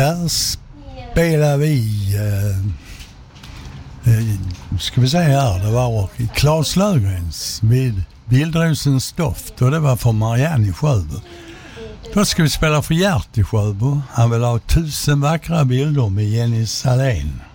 där spelar vi ska vi säga här, det var Claes Löfgrens vid Vildrosens doft, och det var för Marianne i Sjöbo. Då ska vi spela för Gert i Sjöbo. Han vill ha 1000 vackra bilder med Jenny Salén.